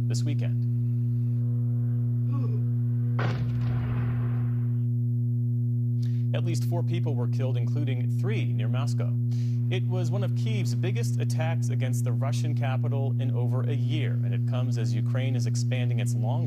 this weekend. At least 4 people were killed, including 3 near Moscow. It was one of Kyiv's biggest attacks against the Russian capital in over a year, and it comes as Ukraine is expanding its long